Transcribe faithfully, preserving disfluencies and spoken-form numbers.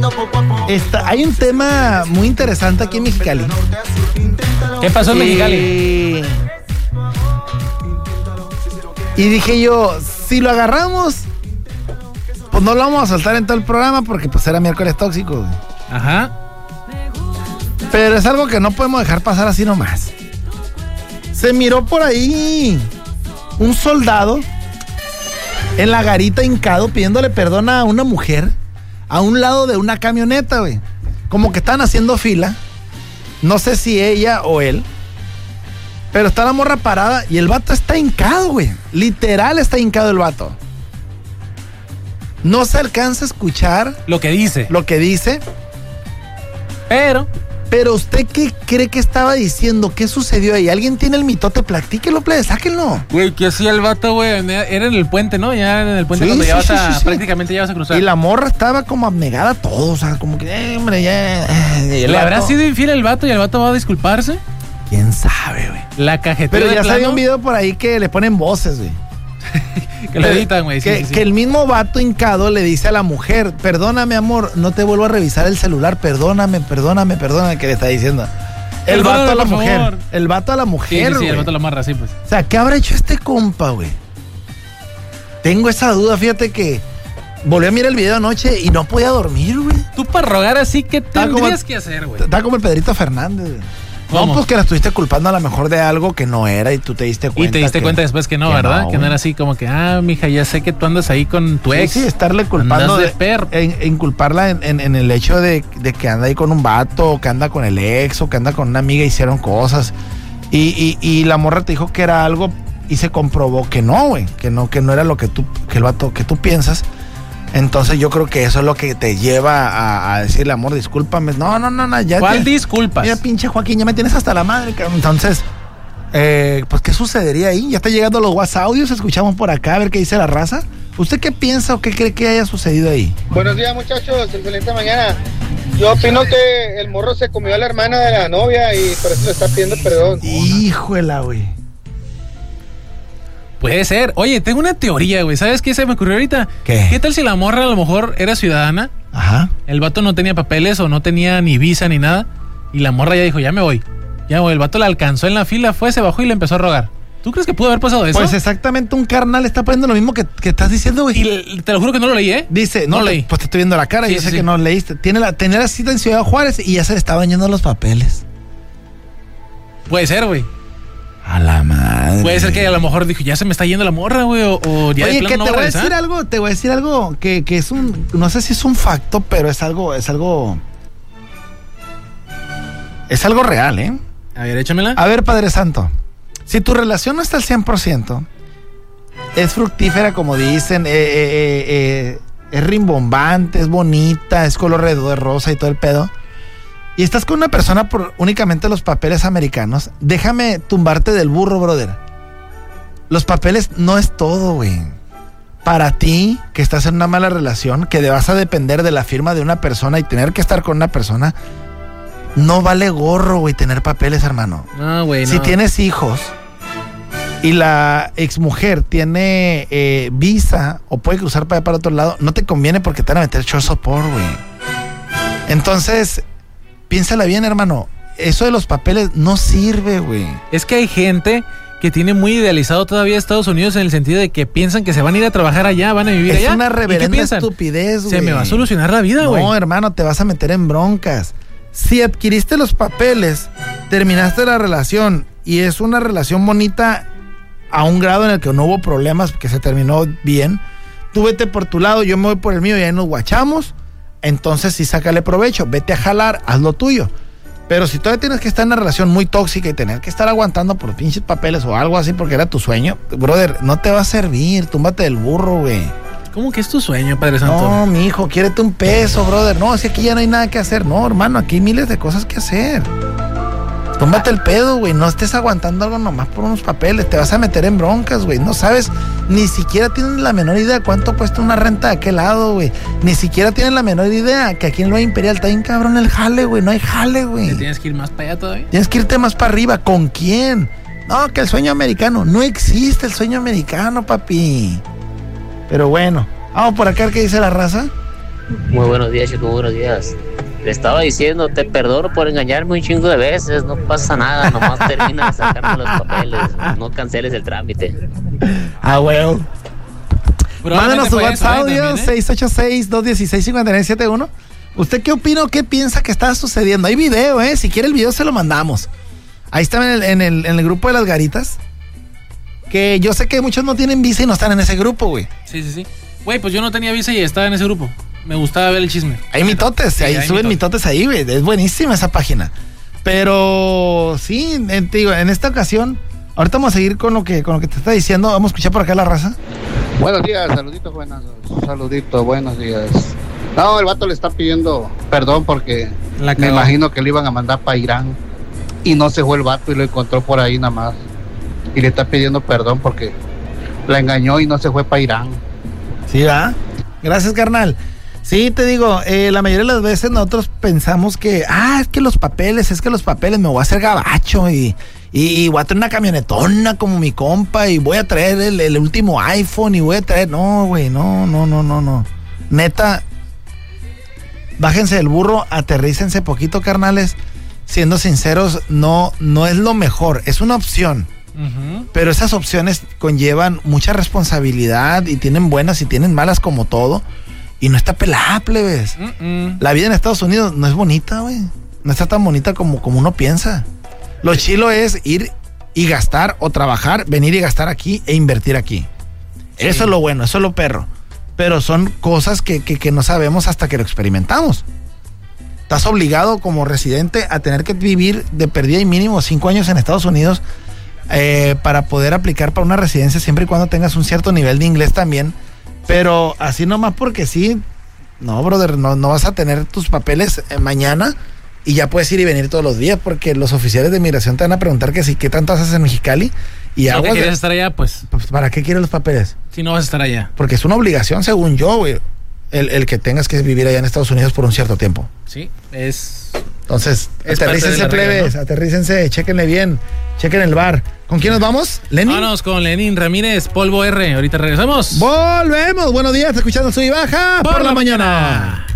Está, hay un tema muy interesante aquí en Mexicali. ¿Qué pasó en Mexicali? Y, y dije yo, si lo agarramos, pues no lo vamos a soltar en todo el programa porque pues era miércoles tóxico, güey. Ajá. Pero es algo que no podemos dejar pasar así nomás. Se miró por ahí un soldado en la garita hincado pidiéndole perdón a una mujer a un lado de una camioneta, güey. Como que están haciendo fila. No sé si ella o él. Pero está la morra parada y el vato está hincado, güey. Literal está hincado el vato. No se alcanza a escuchar Lo que dice. lo que dice. Pero... Pero usted, ¿qué cree que estaba diciendo? ¿Qué sucedió ahí? ¿Alguien tiene el mitote? Platíquelo, plebe, sáquenlo. Güey, ¿qué hacía el vato, güey? Era en el puente, ¿no? Ya en el puente Sí, cuando sí, ya vas sí, a... sí, sí. prácticamente ya vas a cruzar. Y la morra estaba como abnegada a todo, o sea, como que, eh, hombre, ya... eh, el ¿Le vato- habrá sido infiel el vato y el vato va a disculparse? ¿Quién sabe, güey? La cajetera Pero de ya plano, salió un video por ahí que le ponen voces, güey. que lo editan, güey. Sí, que, sí, sí. que el mismo vato hincado le dice a la mujer, perdóname, amor, no te vuelvo a revisar el celular, perdóname, perdóname, perdóname, que le está diciendo. El Perdóname, vato a la por mujer. favor. El vato a la Sí, mujer, sí, sí, güey. el vato la amarra, sí, pues. O sea, ¿qué habrá hecho este compa, güey? Tengo esa duda, fíjate que volví a mirar el video anoche y no podía dormir, güey. Tú para rogar así, ¿qué Está como- tendrías que hacer, güey? Está como el Pedrito Fernández, güey. No, ¿Cómo? pues que la estuviste culpando a lo mejor de algo que no era y tú te diste cuenta. Y te diste que- cuenta después que no, que ¿verdad? no, que no güey. era así como que, ah, mija, ya sé que tú andas ahí con tu Sí, ex. sí, estarle culpando Andas de de, perro. en, en culparla en, en- en el hecho de, de que anda ahí con un vato, o que anda con el ex, o que anda con una amiga y hicieron cosas. Y, y, y la morra te dijo que era algo y se comprobó que no, güey, que no, que no era lo que tú, que el vato, que tú piensas. Entonces yo creo que eso es lo que te lleva a, a decirle, amor, discúlpame. No, no, no, no, ya. ¿Cuál ya- disculpas? Mira, pinche Joaquín, ya me tienes hasta la madre, cabrón. Entonces, eh, pues, ¿qué sucedería ahí? Ya está llegando los WhatsApp audios, escuchamos por acá a ver qué dice la raza. ¿Usted qué piensa o qué cree que haya sucedido ahí? Buenos días, muchachos, excelente mañana. Yo opino que el morro se comió a la hermana de la novia y por eso le está pidiendo perdón. Híjola, güey. Puede ser. Oye, tengo una teoría, güey. ¿Sabes qué se me ocurrió ahorita? ¿Qué? ¿Qué tal si la morra a lo mejor era ciudadana? Ajá. El vato no tenía papeles o no tenía ni visa ni nada. Y la morra ya dijo, ya me voy. Ya, güey. El vato la alcanzó en la fila, fue, se bajó y le empezó a rogar. ¿Tú crees que pudo haber pasado eso? Pues exactamente un carnal está poniendo lo mismo que, que estás diciendo, güey. Y le- te lo juro que no lo leí, ¿eh? Dice, no, No te- leí. pues te estoy viendo la cara, Sí, yo sí, sé sí. que no leíste. Tiene la, tenía la cita en Ciudad Juárez y ya se le estaban yendo los papeles. Puede ser, güey. A la madre. Puede ser que a lo mejor dijo, ya se me está yendo la morra, güey. O, o ya de Oye, plano que no te va voy a regresar. decir algo, te voy a decir algo que, que es un, no sé si es un facto, pero es algo, es algo, es algo real, ¿eh? A ver, échamela. A ver, Padre Santo, si tu relación no está al cien por ciento, es fructífera, como dicen, eh, eh, eh, eh, es rimbombante, es bonita, es color de rosa y todo el pedo, y estás con una persona por únicamente los papeles americanos, déjame tumbarte del burro, brother. Los papeles no es todo, güey. Para ti, que estás en una mala relación, que vas a depender de la firma de una persona y tener que estar con una persona, no vale gorro, güey, tener papeles, hermano. No, güey, no. Si tienes hijos y la exmujer tiene eh, visa o puede cruzar para allá para otro lado, no te conviene porque te van a meter short support, güey. Entonces, piénsala bien, hermano. Eso de los papeles no sirve, güey. Es que hay gente que tiene muy idealizado todavía Estados Unidos en el sentido de que piensan que se van a ir a trabajar allá, van a vivir Es allá. una ¿Y qué reverenda piensan? estupidez, güey. Se me va a solucionar la vida, güey. No, hermano, te vas a meter en broncas. Si adquiriste los papeles, terminaste la relación y es una relación bonita a un grado en el que no hubo problemas, que se terminó bien, tú vete por tu lado, yo me voy por el mío y ahí nos guachamos, entonces sí sácale provecho, vete a jalar, haz lo tuyo. Pero si todavía tienes que estar en una relación muy tóxica y tener que estar aguantando por pinches papeles o algo así porque era tu sueño, brother, no te va a servir, túmbate del burro, güey. ¿Cómo que es tu sueño, Padre Santo? No, mi hijo, quiérete un peso, brother. No, si aquí ya no hay nada que hacer. No, hermano, aquí hay miles de cosas que hacer. Tómate el pedo, güey. No estés aguantando algo nomás por unos papeles. Te vas a meter en broncas, güey. No sabes, ni siquiera tienes la menor idea cuánto cuesta una renta de aquel lado, güey. Ni siquiera tienes la menor idea que aquí en el Valle Imperial está bien cabrón el jale, güey. No hay jale, güey. ¿Te tienes que ir más para allá todavía? Tienes que irte más para arriba. ¿Con quién? No, que el sueño americano. No existe el sueño americano, papi. Pero bueno, vamos por acá, ¿qué dice la raza? Muy buenos días, chicos, buenos días. Le estaba diciendo, te perdono por engañarme un chingo de veces, no pasa nada, nomás termina de sacarme los papeles, no canceles el trámite. Ah, huevo. Mándanos su fue WhatsApp eso, audio ¿eh? También, ¿eh? seis ocho seis, dos uno seis, cinco nueve siete uno. ¿Usted qué opina o qué piensa que está sucediendo? Hay video, ¿eh? Si quiere el video se lo mandamos. Ahí está en el, en el, en el grupo de las garitas. Que yo sé que muchos no tienen visa y no están en ese grupo, güey. Sí, sí, sí. Güey, pues yo no tenía visa y estaba en ese grupo. Me gustaba ver el chisme. Hay mitotes, Sí, ahí hay suben mitotes. mitotes ahí, güey. Es buenísima esa página. Pero sí, en, te digo, en esta ocasión, ahorita vamos a seguir con lo que, con lo que te está diciendo. Vamos a escuchar por acá la raza. Buenos días, saluditos, buenas, saluditos, buenos días. No, el vato le está pidiendo perdón porque La me cagó. imagino que le iban a mandar para Irán y no se fue el vato y lo encontró por ahí nada más. Y le está pidiendo perdón porque la engañó y no se fue para Irán. Sí, ¿va? Gracias, carnal. Sí, te digo, eh, la mayoría de las veces nosotros pensamos que, ah, es que los papeles, es que los papeles, me voy a hacer gabacho y, y, y voy a traer una camionetona como mi compa y voy a traer el, el último iPhone y voy a traer, no, güey, no, no, no, no, no. Neta, bájense del burro, aterrícense poquito, carnales. Siendo sinceros, no, no es lo mejor, es una opción. Uh-huh. Pero esas opciones conllevan mucha responsabilidad y tienen buenas y tienen malas como todo. Y no está pelada, plebes. Uh-uh. La vida en Estados Unidos no es bonita, güey. No está tan bonita como, como uno piensa. Lo chilo es ir y gastar o trabajar, venir y gastar aquí e invertir aquí. Sí. Eso es lo bueno, eso es lo perro. Pero son cosas que, que, que no sabemos hasta que lo experimentamos. Estás obligado como residente a tener que vivir de perdida y mínimo cinco años en Estados Unidos eh, para poder aplicar para una residencia siempre y cuando tengas un cierto nivel de inglés también. Pero así nomás porque sí, no, brother, no, no vas a tener tus papeles eh, mañana y ya puedes ir y venir todos los días porque los oficiales de migración te van a preguntar que si qué tanto haces en Mexicali y Si no te aguas. quieres estar allá, pues, Pues, ¿para qué quieres los papeles? si no vas a estar allá. Porque es una obligación, según yo, güey, el, el que tengas que vivir allá en Estados Unidos por un cierto tiempo. Sí, es... Entonces, Es parte aterrícense, de la regla, plebes, ¿no? aterrícense, chéquenle bien, chequen el bar. ¿Con quién nos vamos? ¿Lenny? Vámonos con Lenín Ramírez, Polvo R. Ahorita regresamos. Volvemos, buenos días, escuchando Sub y Baja por, Por la, la mañana. mañana.